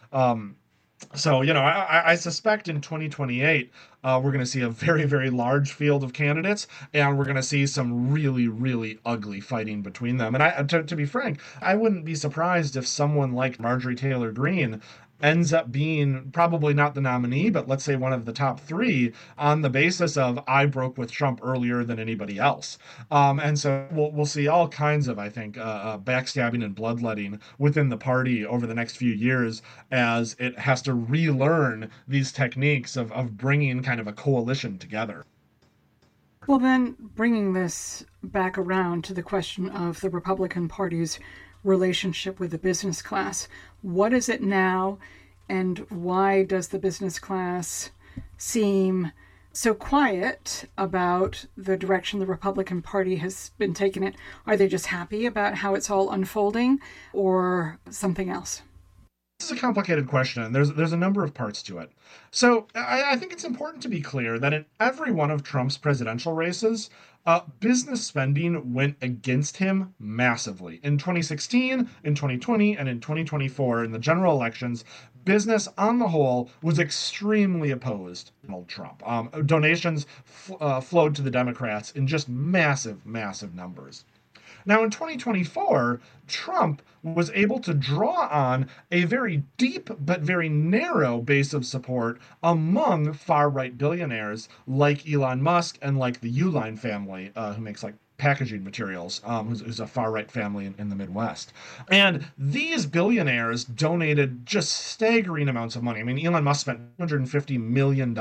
So, I suspect in 2028, we're going to see a very, very large field of candidates, and we're going to see some really, really ugly fighting between them. And to be frank, I wouldn't be surprised if someone like Marjorie Taylor Greene ends up being probably not the nominee, but let's say one of the top three on the basis of I broke with Trump earlier than anybody else. And so we'll see all kinds of, I think, backstabbing and bloodletting within the party over the next few years as it has to relearn these techniques of bringing kind of a coalition together. Well, then, bringing this back around to the question of the Republican Party's relationship with the business class, what is it now, and why does the business class seem so quiet about the direction the Republican Party has been taking it? Are they just happy about how it's all unfolding, or something else? This is a complicated question, and there's a number of parts to it. So I think it's important to be clear that in every one of Trump's presidential races, business spending went against him massively. In 2016, in 2020, and in 2024, in the general elections, business on the whole was extremely opposed to Donald Trump. Donations flowed to the Democrats in just massive, massive numbers. Now, in 2024, Trump was able to draw on a very deep but very narrow base of support among far right billionaires like Elon Musk and like the Uline family, who makes like packaging materials, who's a far right family in the Midwest. And these billionaires donated just staggering amounts of money. I mean, Elon Musk spent $250 million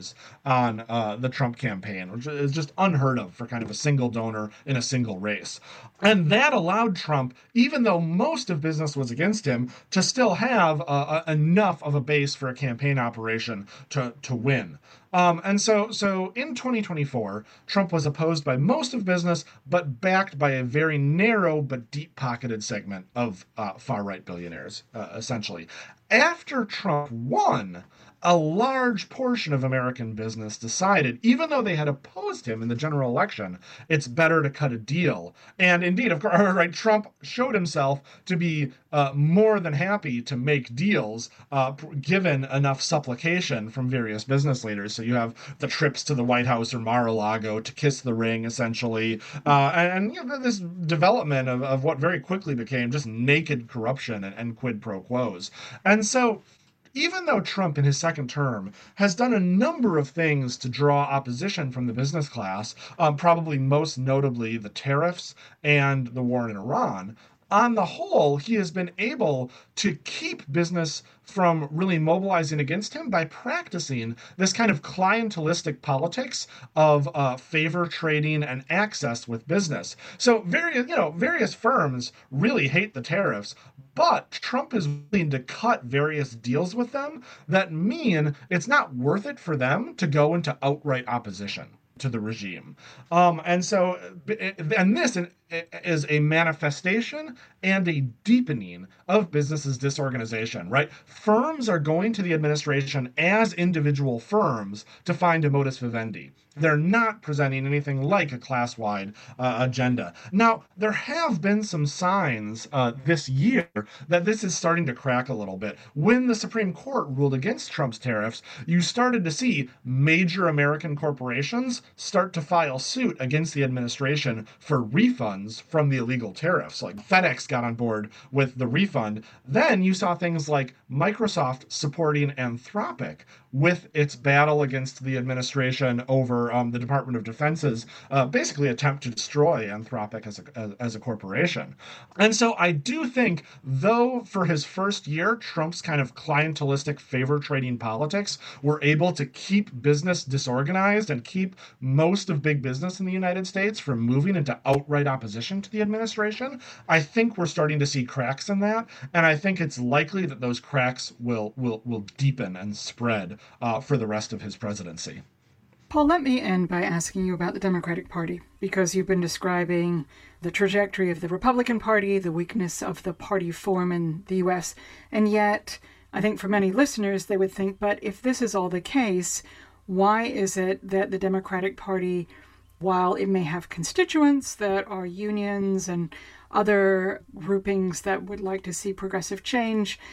on the Trump campaign, which is just unheard of for kind of a single donor in a single race. And that allowed Trump, even though most of business was against him, to still have enough of a base for a campaign operation to win. And so in 2024, Trump was opposed by most of business, but backed by a very narrow but deep pocketed segment of far right billionaires, essentially. After Trump won, a large portion of American business decided, even though they had opposed him in the general election, it's better to cut a deal. And indeed, of course, right, Trump showed himself to be more than happy to make deals given enough supplication from various business leaders. So you have the trips to the White House or Mar-a-Lago to kiss the ring, essentially, and this development of what very quickly became just naked corruption and quid pro quos. And so even though Trump in his second term has done a number of things to draw opposition from the business class, probably most notably the tariffs and the war in Iran, on the whole, he has been able to keep business from really mobilizing against him by practicing this kind of clientelistic politics of favor trading and access with business. So various firms really hate the tariffs, but Trump is willing to cut various deals with them that mean it's not worth it for them to go into outright opposition to the regime. And this is a manifestation and a deepening of business's disorganization, right? Firms are going to the administration as individual firms to find a modus vivendi. They're not presenting anything like a class-wide agenda. Now, there have been some signs this year that this is starting to crack a little bit. When the Supreme Court ruled against Trump's tariffs, you started to see major American corporations start to file suit against the administration for refunds from the illegal tariffs. Like FedEx got on board with the refund. Then you saw things like Microsoft supporting Anthropic with its battle against the administration over the Department of Defense's basically attempt to destroy Anthropic as a corporation. And so I do think, though for his first year, Trump's kind of clientelistic favor trading politics were able to keep business disorganized and keep most of big business in the United States from moving into outright opposition to the administration, I think we're starting to see cracks in that. And I think it's likely that those cracks will deepen and spread for the rest of his presidency. Paul, let me end by asking you about the Democratic Party, because you've been describing the trajectory of the Republican Party, the weakness of the party form in the U.S., and yet I think for many listeners, they would think, but if this is all the case, why is it that the Democratic Party, while it may have constituents that are unions and other groupings that would like to see progressive change,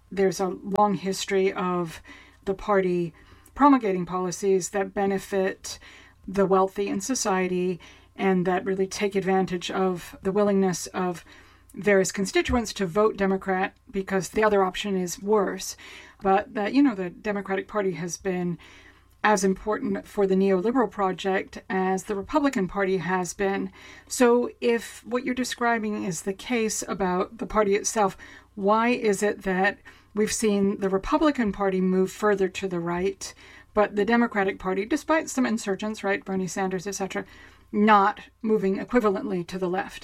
there's a long history of the party promulgating policies that benefit the wealthy in society and that really take advantage of the willingness of various constituents to vote Democrat because the other option is worse. But that, the Democratic Party has been as important for the neoliberal project as the Republican Party has been. So if what you're describing is the case about the party itself, why is it that we've seen the Republican Party move further to the right, but the Democratic Party, despite some insurgents, right, Bernie Sanders, etc., not moving equivalently to the left?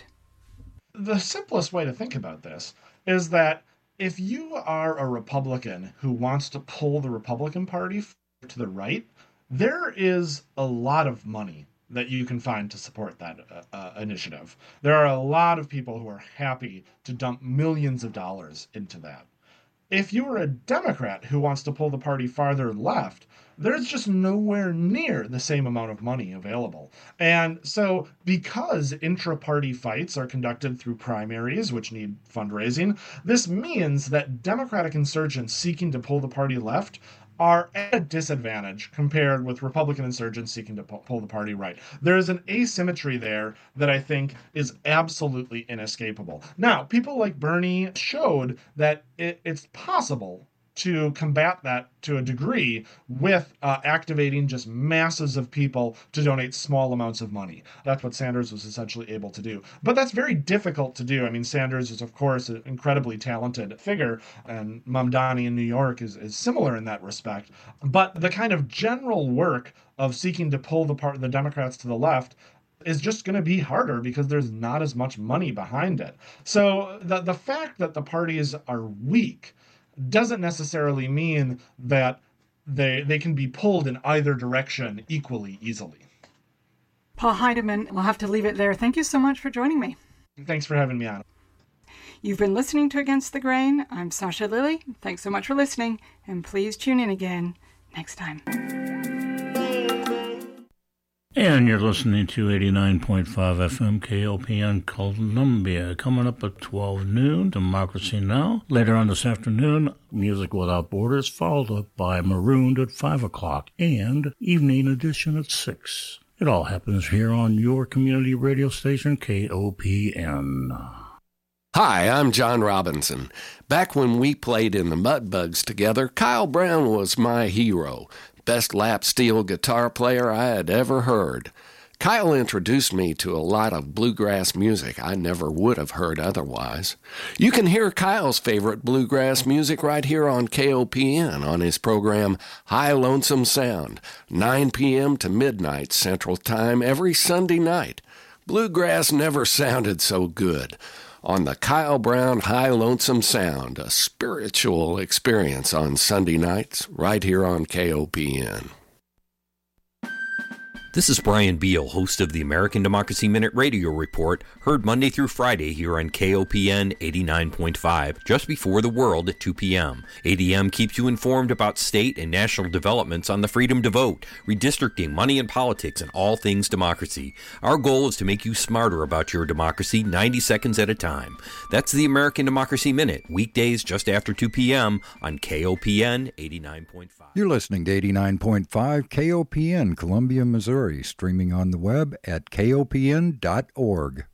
The simplest way to think about this is that if you are a Republican who wants to pull the Republican Party to the right, there is a lot of money that you can find to support that initiative. There are a lot of people who are happy to dump millions of dollars into that. If you are a Democrat who wants to pull the party farther left, there's just nowhere near the same amount of money available. And so because intra-party fights are conducted through primaries, which need fundraising, this means that Democratic insurgents seeking to pull the party left are at a disadvantage compared with Republican insurgents seeking to pull the party right. There is an asymmetry there that I think is absolutely inescapable. Now, people like Bernie showed that it's possible to combat that to a degree with activating just masses of people to donate small amounts of money. That's what Sanders was essentially able to do. But that's very difficult to do. I mean, Sanders is, of course, an incredibly talented figure, and Mamdani in New York is similar in that respect. But the kind of general work of seeking to pull the Democrats to the left is just going to be harder because there's not as much money behind it. So the fact that the parties are weak doesn't necessarily mean that they can be pulled in either direction equally easily. Paul Heidemann, we'll have to leave it there. Thank you so much for joining me. Thanks for having me on. You've been listening to Against the Grain. I'm Sasha Lilley. Thanks so much for listening, and please tune in again next time. And you're listening to 89.5 FM KOPN Columbia. Coming up at 12 noon, Democracy Now! Later on this afternoon, Music Without Borders, followed up by Marooned at 5 o'clock, and Evening Edition at 6. It all happens here on your community radio station, KOPN. Hi, I'm John Robinson. Back when we played in the Mudbugs together, Kyle Brown was my hero. Best lap steel guitar player I had ever heard. Kyle introduced me to a lot of bluegrass music I never would have heard otherwise. You can hear Kyle's favorite bluegrass music right here on KOPN on his program High Lonesome Sound, 9 p.m. to midnight Central Time every Sunday night. Bluegrass never sounded so good. On the Kyle Brown High Lonesome Sound, a spiritual experience on Sunday nights, right here on KOPN. This is Brian Beal, host of the American Democracy Minute Radio Report, heard Monday through Friday here on KOPN 89.5, just before the world at 2 p.m. ADM keeps you informed about state and national developments on the freedom to vote, redistricting, money and politics, and all things democracy. Our goal is to make you smarter about your democracy 90 seconds at a time. That's the American Democracy Minute, weekdays just after 2 p.m. on KOPN 89.5. You're listening to 89.5 KOPN, Columbia, Missouri, streaming on the web at kopn.org.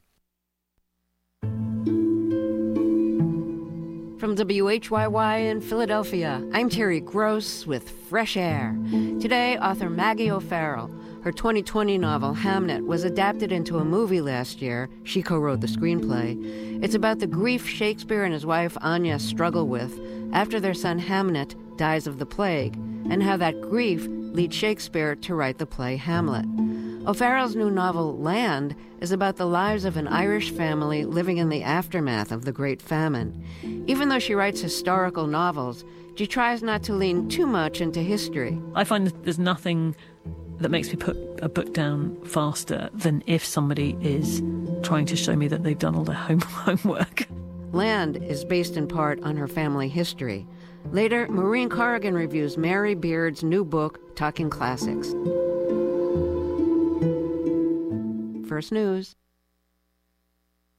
From WHYY in Philadelphia, I'm Terry Gross with Fresh Air. Today, author Maggie O'Farrell. Her 2020 novel, Hamnet, was adapted into a movie last year. She co-wrote the screenplay. It's about the grief Shakespeare and his wife Anya struggle with after their son Hamnet dies of the plague, and how that grief leads Shakespeare to write the play Hamlet. O'Farrell's new novel, Land, is about the lives of an Irish family living in the aftermath of the Great Famine. Even though she writes historical novels, she tries not to lean too much into history. I find that there's nothing that makes me put a book down faster than if somebody is trying to show me that they've done all their homework. Land is based in part on her family history. Later, Maureen Corrigan reviews Mary Beard's new book, Talking Classics. First News.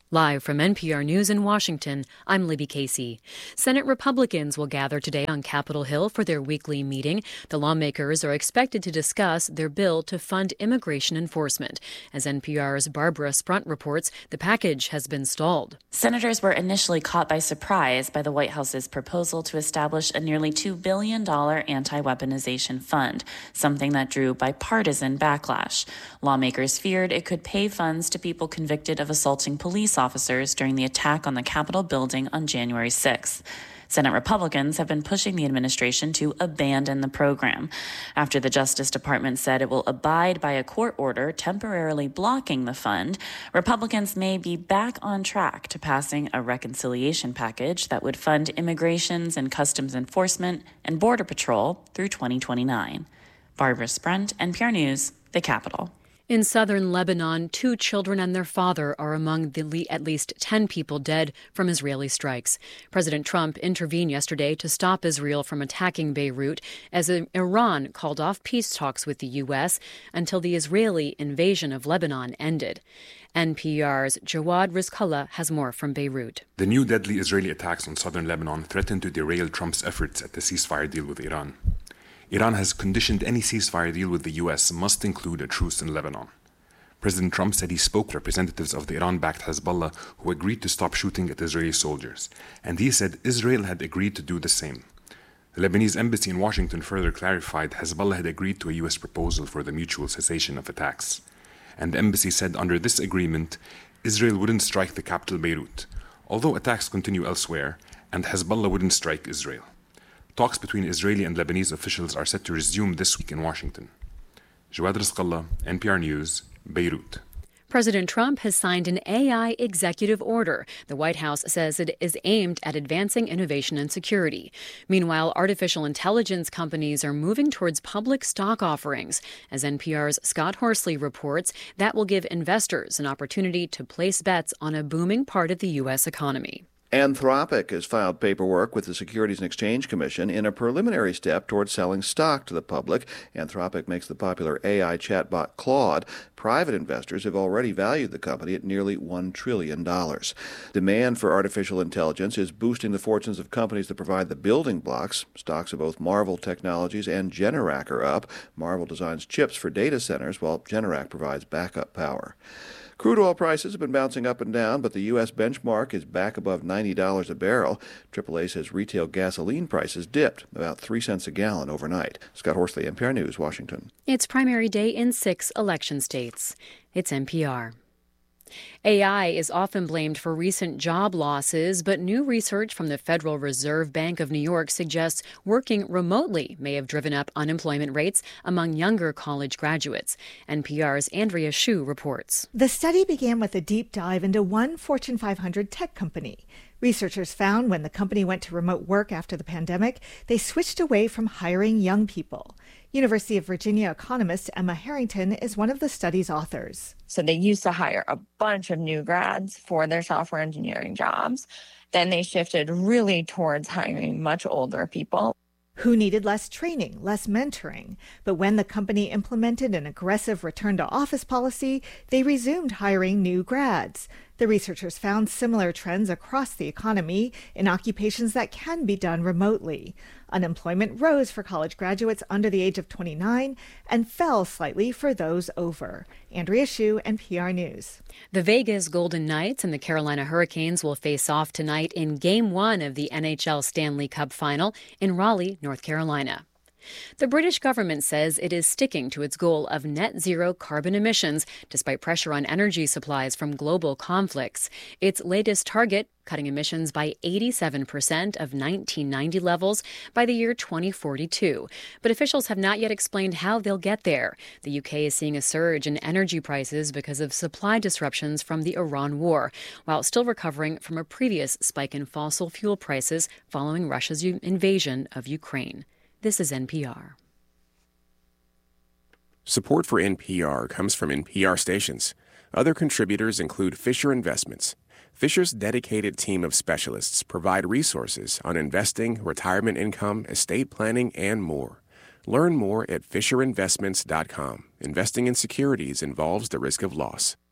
Live from NPR News in Washington, I'm Libby Casey. Senate Republicans will gather today on Capitol Hill for their weekly meeting. The lawmakers are expected to discuss their bill to fund immigration enforcement. As NPR's Barbara Sprunt reports, the package has been stalled. Senators were initially caught by surprise by the White House's proposal to establish a nearly $2 billion anti-weaponization fund, something that drew bipartisan backlash. Lawmakers feared it could pay funds to people convicted of assaulting police officers during the attack on the Capitol building on January 6th. Senate Republicans have been pushing the administration to abandon the program. After the Justice Department said it will abide by a court order temporarily blocking the fund, Republicans may be back on track to passing a reconciliation package that would fund immigrations and customs enforcement and Border Patrol through 2029. Barbara Sprunt, NPR News, the Capitol. In southern Lebanon, 2 children and their father are among the at least 10 people dead from Israeli strikes. President Trump intervened yesterday to stop Israel from attacking Beirut as Iran called off peace talks with the U.S. until the Israeli invasion of Lebanon ended. NPR's Jawad Rizkallah has more from Beirut. The new deadly Israeli attacks on southern Lebanon threaten to derail Trump's efforts at the ceasefire deal with Iran. Iran has conditioned any ceasefire deal with the U.S. must include a truce in Lebanon. President Trump said he spoke to representatives of the Iran-backed Hezbollah who agreed to stop shooting at Israeli soldiers, and he said Israel had agreed to do the same. The Lebanese embassy in Washington further clarified Hezbollah had agreed to a U.S. proposal for the mutual cessation of attacks. And the embassy said under this agreement, Israel wouldn't strike the capital Beirut, although attacks continue elsewhere, and Hezbollah wouldn't strike Israel. Talks between Israeli and Lebanese officials are set to resume this week in Washington. Jawad Rizkallah, NPR News, Beirut. President Trump has signed an AI executive order. The White House says it is aimed at advancing innovation and security. Meanwhile, artificial intelligence companies are moving towards public stock offerings. As NPR's Scott Horsley reports, that will give investors an opportunity to place bets on a booming part of the U.S. economy. Anthropic has filed paperwork with the Securities and Exchange Commission in a preliminary step towards selling stock to the public. Anthropic makes the popular AI chatbot Claude. Private investors have already valued the company at nearly $1 trillion. Demand for artificial intelligence is boosting the fortunes of companies that provide the building blocks. Stocks of both Marvell Technologies and Generac are up. Marvell designs chips for data centers, while Generac provides backup power. Crude oil prices have been bouncing up and down, but the U.S. benchmark is back above $90 a barrel. AAA says retail gasoline prices dipped about 3 cents a gallon overnight. Scott Horsley, NPR News, Washington. It's primary day in 6 election states. It's NPR. AI is often blamed for recent job losses, but new research from the Federal Reserve Bank of New York suggests working remotely may have driven up unemployment rates among younger college graduates. NPR's Andrea Hsu reports. The study began with a deep dive into one Fortune 500 tech company. Researchers found when the company went to remote work after the pandemic, they switched away from hiring young people. University of Virginia economist Emma Harrington is one of the study's authors. So they used to hire a bunch of new grads for their software engineering jobs. Then they shifted really towards hiring much older people who needed less training, less mentoring. But when the company implemented an aggressive return-to-office policy, they resumed hiring new grads. The researchers found similar trends across the economy in occupations that can be done remotely. Unemployment rose for college graduates under the age of 29 and fell slightly for those over. Andrea Hsu, NPR News. The Vegas Golden Knights and the Carolina Hurricanes will face off tonight in Game 1 of the NHL Stanley Cup Final in Raleigh, North Carolina. The British government says it is sticking to its goal of net zero carbon emissions, despite pressure on energy supplies from global conflicts. Its latest target, cutting emissions by 87% of 1990 levels by the year 2042. But officials have not yet explained how they'll get there. The UK is seeing a surge in energy prices because of supply disruptions from the Iran war, while still recovering from a previous spike in fossil fuel prices following Russia's invasion of Ukraine. This is NPR. Support for NPR comes from NPR stations. Other contributors include Fisher Investments. Fisher's dedicated team of specialists provide resources on investing, retirement income, estate planning, and more. Learn more at FisherInvestments.com. Investing in securities involves the risk of loss.